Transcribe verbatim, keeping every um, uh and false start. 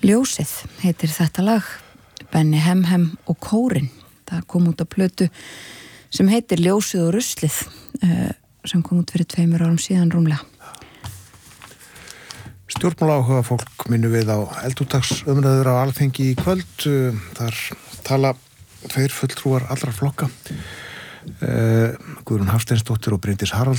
Ljósið heitir þetta lag, Benny Hemhem og Kórinn. Það kom út á plötu sem heitir Ljósið og ruslið, sem kom út fyrir tveimur árum síðan rúmlega. Stjórnmálaáhuga fólk minnum við á eldúttagsumræður á Alþingi í kvöld. Þar tala tveir fulltrúar allra flokka. Guðrún Hafsteinsdóttir og Bryndís Haralds